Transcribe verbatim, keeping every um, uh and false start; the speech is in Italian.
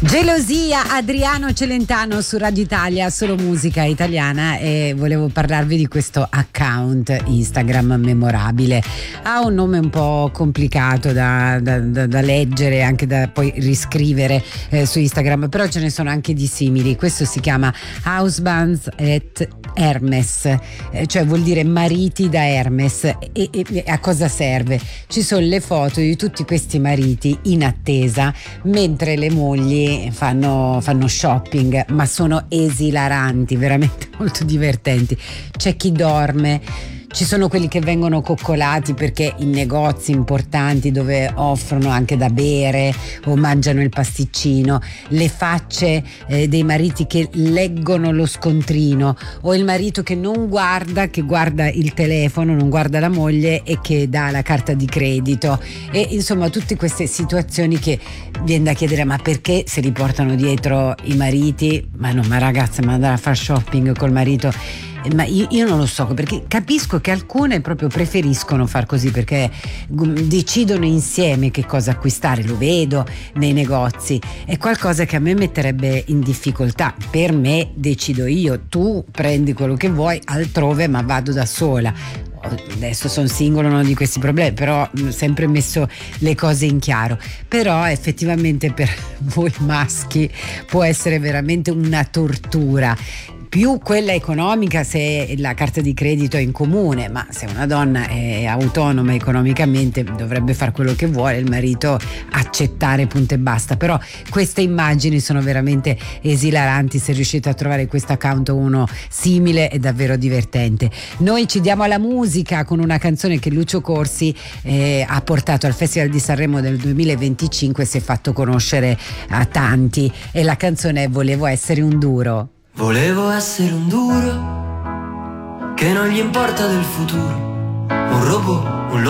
Gelosia, Adriano Celentano su Radio Italia, solo musica italiana, e volevo parlarvi di questo account Instagram memorabile. Ha un nome un po' complicato da, da, da, da leggere, anche da poi riscrivere eh, su Instagram, però ce ne sono anche di simili. Questo si chiama Husbands at Hermes, eh, cioè vuol dire mariti da Hermes. E, e, e a cosa serve? Ci sono le foto di tutti questi mariti in attesa mentre le mogli fanno, fanno shopping, ma sono esilaranti, veramente molto divertenti. C'è chi dorme, ci sono quelli che vengono coccolati perché in negozi importanti dove offrono anche da bere o mangiano il pasticcino, le facce eh, dei mariti che leggono lo scontrino, o il marito che non guarda, che guarda il telefono, non guarda la moglie e che dà la carta di credito. E insomma tutte queste situazioni che viene da chiedere: ma perché se li portano dietro i mariti? Ma no, ma ragazza, ma andare a fare shopping col marito? Ma io, io non lo so, perché capisco che alcune proprio preferiscono far così, perché decidono insieme che cosa acquistare. Lo vedo nei negozi, è qualcosa che a me metterebbe in difficoltà. Per me decido io, tu prendi quello che vuoi altrove, ma vado da sola. Adesso sono singolo, non ho di questi problemi, però ho sempre messo le cose in chiaro. Però effettivamente per voi maschi può essere veramente una tortura, più quella economica se la carta di credito è in comune, ma se una donna è autonoma economicamente dovrebbe fare quello che vuole, il marito accettare, punto e basta. Però queste immagini sono veramente esilaranti. Se riuscite a trovare questo account uno simile è davvero divertente. Noi ci diamo alla musica con una canzone che Lucio Corsi eh, ha portato al Festival di Sanremo del duemilaventicinque e si è fatto conoscere a tanti, e la canzone è Volevo essere un duro. Volevo essere un duro che non gli importa del futuro, un robot, un